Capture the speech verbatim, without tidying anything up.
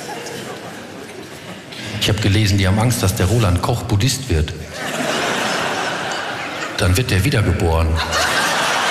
Ich habe gelesen, die haben Angst, dass der Roland Koch Buddhist wird. Dann wird der wiedergeboren.